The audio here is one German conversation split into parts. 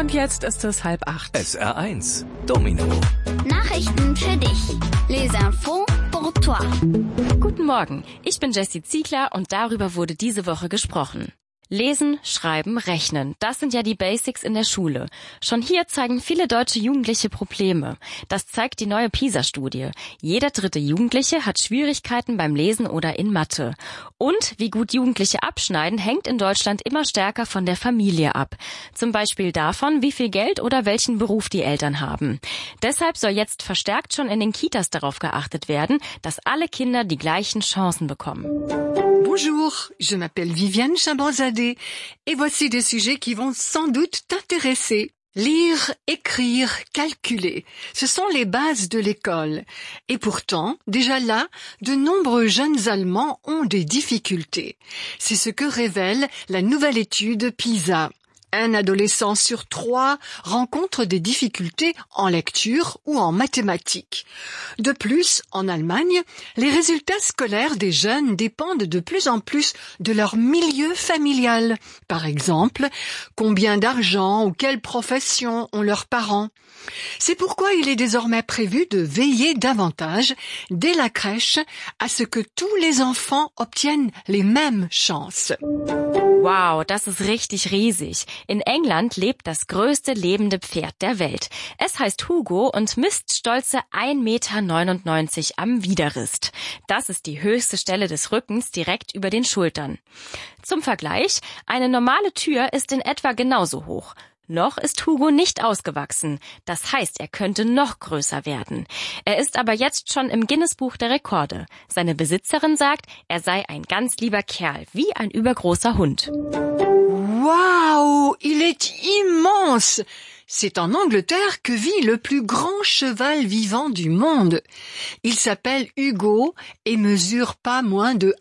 Und jetzt ist es 7:30. SR1 Domino. Nachrichten für dich. Les infos pour toi. Guten Morgen, ich bin Jessie Ziegler und darüber wurde diese Woche gesprochen. Lesen, Schreiben, Rechnen, das sind ja die Basics in der Schule. Schon hier zeigen viele deutsche Jugendliche Probleme. Das zeigt die neue PISA-Studie. Jeder dritte Jugendliche hat Schwierigkeiten beim Lesen oder in Mathe. Und wie gut Jugendliche abschneiden, hängt in Deutschland immer stärker von der Familie ab. Zum Beispiel davon, wie viel Geld oder welchen Beruf die Eltern haben. Deshalb soll jetzt verstärkt schon in den Kitas darauf geachtet werden, dass alle Kinder die gleichen Chancen bekommen. Bonjour, je m'appelle Viviane Chambonzadeh et voici des sujets qui vont sans doute t'intéresser. Lire, écrire, calculer, ce sont les bases de l'école. Et pourtant, déjà là, de nombreux jeunes Allemands ont des difficultés. C'est ce que révèle la nouvelle étude PISA. Un adolescent sur 3 rencontre des difficultés en lecture ou en mathématiques. De plus, en Allemagne, les résultats scolaires des jeunes dépendent de plus en plus de leur milieu familial. Par exemple, combien d'argent ou quelle profession ont leurs parents. C'est pourquoi il est désormais prévu de veiller davantage, dès la crèche, à ce que tous les enfants obtiennent les mêmes chances. Wow, das ist richtig riesig. In England lebt das größte lebende Pferd der Welt. Es heißt Hugo und misst stolze 1,99 Meter am Widerrist. Das ist die höchste Stelle des Rückens direkt über den Schultern. Zum Vergleich, eine normale Tür ist in etwa genauso hoch. Noch ist Hugo nicht ausgewachsen. Das heißt, er könnte noch größer werden. Er ist aber jetzt schon im Guinness-Buch der Rekorde. Seine Besitzerin sagt, er sei ein ganz lieber Kerl, wie ein übergroßer Hund. Waouh, il est immense! C'est en Angleterre que vit le plus grand cheval vivant du monde. Il s'appelle Hugo et mesure pas moins de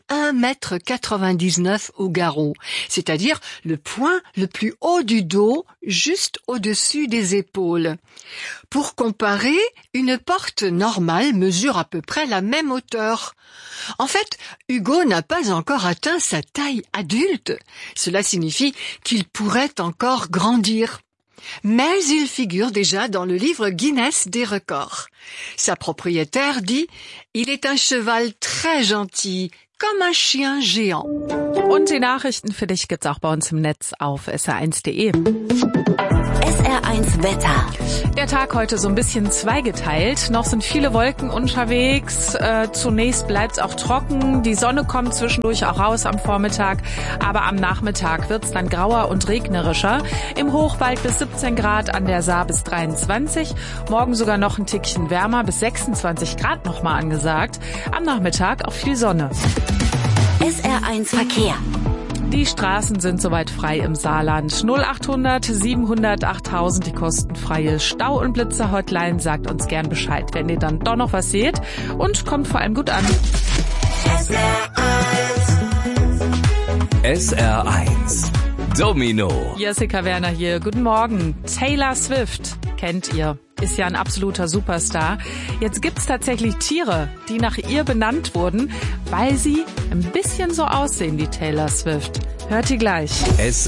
1,99 m au garrot, c'est-à-dire le point le plus haut du dos, juste au-dessus des épaules. Pour comparer, une porte normale mesure à peu près la même hauteur. En fait, Hugo n'a pas encore atteint sa taille adulte. Cela signifie qu'il pourrait encore grandir. Mais il figure déjà dans le livre Guinness des records. Sa propriétaire dit « Il est un cheval très gentil, comme un chien géant. » Und die Nachrichten für dich gibt's auch bei uns im Netz auf sr1.de. SR1 Wetter. Der Tag heute so ein bisschen zweigeteilt. Noch sind viele Wolken unterwegs. Zunächst bleibt's auch trocken. Die Sonne kommt zwischendurch auch raus am Vormittag. Aber am Nachmittag wird's dann grauer und regnerischer. Im Hochwald bis 17 Grad, an der Saar bis 23. Morgen sogar noch ein Tickchen wärmer, bis 26 Grad nochmal angesagt. Am Nachmittag auch viel Sonne. SR1 Verkehr. Die Straßen sind soweit frei im Saarland. 0800 700 8000, die kostenfreie Stau- und Blitzer-Hotline. Sagt uns gern Bescheid, wenn ihr dann doch noch was seht. Und kommt vor allem gut an. SR1 Domino. Jessica Werner hier. Guten Morgen. Taylor Swift kennt ihr. Ist ja ein absoluter Superstar. Jetzt gibt's tatsächlich Tiere, die nach ihr benannt wurden, weil sie ein bisschen so aussehen wie Taylor Swift. Hört ihr gleich.